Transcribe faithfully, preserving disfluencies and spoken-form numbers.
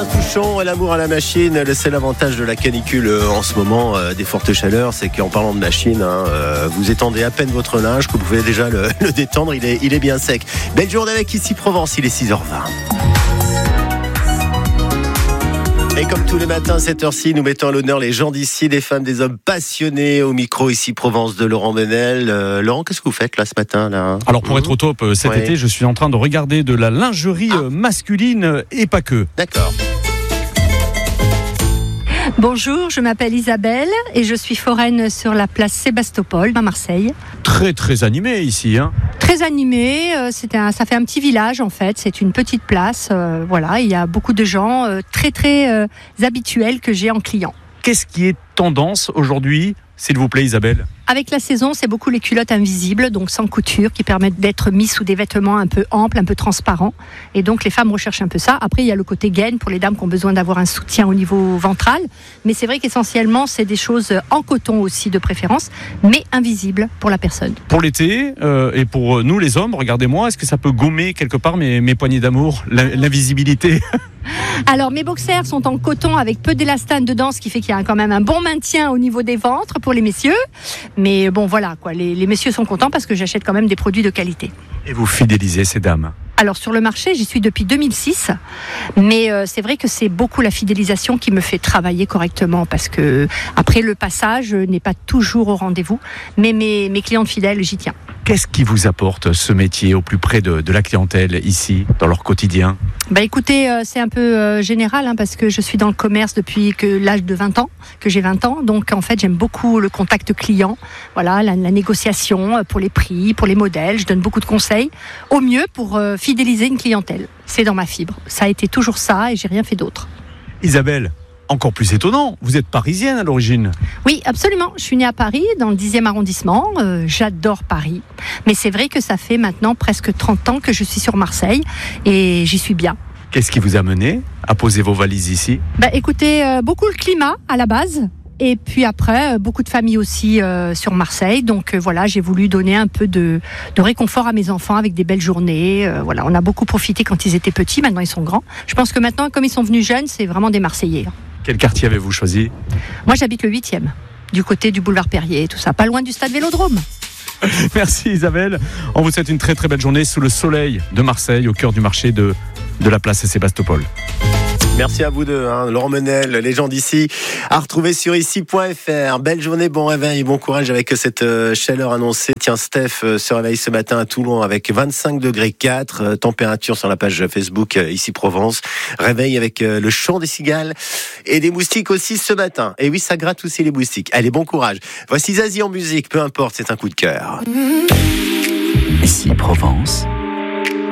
Souchon et l'amour à la machine, c'est l'avantage de la canicule en ce moment, euh, des fortes chaleurs, c'est qu'en parlant de machine, hein, euh, vous étendez à peine votre linge, que vous pouvez déjà le, le détendre, il est, il est bien sec. Belle journée avec Ici Provence, il est six heures vingt. Et comme tous les matins à cette heure-ci, nous mettons à l'honneur les gens d'ici, des femmes, des hommes passionnés au micro Ici Provence de Laurent Menel. Euh, Laurent, qu'est-ce que vous faites là ce matin là? Alors pour mmh. être au top euh, cet ouais. été, je suis en train de regarder de la lingerie ah. masculine et pas que. D'accord. Bonjour, je m'appelle Isabelle et je suis foraine sur la place Sébastopol à Marseille. Très très animé ici, hein. Très animé, euh, c'est un, ça fait un petit village en fait, c'est une petite place, euh, voilà, il y a beaucoup de gens euh, très très euh, habituels que j'ai en client. Qu'est-ce qui est tendance aujourd'hui, s'il vous plaît Isabelle ? Avec la saison, c'est beaucoup les culottes invisibles, donc sans couture, qui permettent d'être mis sous des vêtements un peu amples, un peu transparents. Et donc les femmes recherchent un peu ça. Après, il y a le côté gaine pour les dames qui ont besoin d'avoir un soutien au niveau ventral. Mais c'est vrai qu'essentiellement, c'est des choses en coton aussi de préférence, mais invisibles pour la personne. Pour l'été, euh, et pour nous les hommes, regardez-moi, est-ce que ça peut gommer quelque part mes, mes poignées d'amour, l'invisibilité ? Alors mes boxers sont en coton avec peu d'élastane dedans, ce qui fait qu'il y a quand même un bon maintien au niveau des ventres pour les messieurs. Mais bon voilà, quoi, les, les messieurs sont contents parce que j'achète quand même des produits de qualité. Et vous fidélisez ces dames ? Alors sur le marché, j'y suis depuis deux mille six, mais euh, c'est vrai que c'est beaucoup la fidélisation qui me fait travailler correctement parce que après le passage n'est pas toujours au rendez-vous, mais mes, mes clientes fidèles, j'y tiens. Qu'est-ce qui vous apporte ce métier au plus près de, de la clientèle ici, dans leur quotidien ? Bah écoutez, euh, c'est un peu euh, général hein, parce que je suis dans le commerce depuis que l'âge de vingt ans, que j'ai vingt ans, donc en fait j'aime beaucoup le contact client, voilà, la, la négociation pour les prix, pour les modèles, je donne beaucoup de conseils, au mieux pour euh, fidéliser une clientèle. C'est dans ma fibre, ça a été toujours ça et j'ai rien fait d'autre. Isabelle, encore plus étonnant, vous êtes parisienne à l'origine. Oui, absolument. Je suis née à Paris, dans le dixième arrondissement. Euh, j'adore Paris. Mais c'est vrai que ça fait maintenant presque trente ans que je suis sur Marseille et j'y suis bien. Qu'est-ce qui vous a mené à poser vos valises ici ? Bah, écoutez, euh, beaucoup le climat à la base. Et puis après, euh, beaucoup de familles aussi euh, sur Marseille. Donc euh, voilà, j'ai voulu donner un peu de, de réconfort à mes enfants avec des belles journées. Euh, voilà, on a beaucoup profité quand ils étaient petits. Maintenant, ils sont grands. Je pense que maintenant, comme ils sont venus jeunes, c'est vraiment des Marseillais. Quel quartier avez-vous choisi ? Moi, j'habite le huitième, du côté du boulevard Perrier, tout ça, pas loin du stade Vélodrome. Merci Isabelle. On vous souhaite une très très belle journée sous le soleil de Marseille, au cœur du marché de, de la place Sébastopol. Merci à vous deux, hein. Laurent Menel, les gens d'ici, à retrouver sur ici point f r. Belle journée, bon réveil, bon courage avec cette euh, chaleur annoncée. Tiens, Steph euh, se réveille ce matin à Toulon avec vingt-cinq degrés quatre, euh, température sur la page Facebook euh, Ici Provence. Réveil avec euh, le chant des cigales et des moustiques aussi ce matin. Et oui, ça gratte aussi les moustiques. Allez, bon courage. Voici Zazie en musique, peu importe, c'est un coup de cœur. Ici Provence.